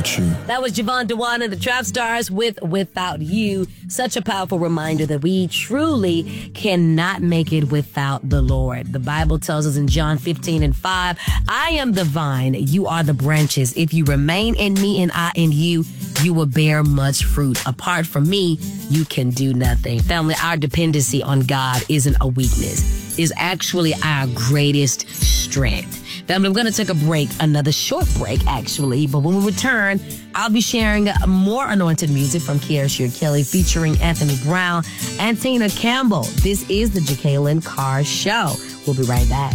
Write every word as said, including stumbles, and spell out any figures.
Without You. That was Javon Dewan and the Trap Stars with Without You. Such a powerful reminder that we truly cannot make it without the Lord. The Bible tells us in John fifteen and five, I am the vine, you are the branches. If you remain in me and I in you, you will bear much fruit. Apart from me, you can do nothing. Family, our dependency on God isn't a weakness. It's actually our greatest strength. Family, I'm going to take a break, another short break, actually. But when we return, I'll be sharing more anointed music from Kiara Kelly featuring Anthony Brown and Tina Campbell. This is the Jacqueline Carr Show. We'll be right back.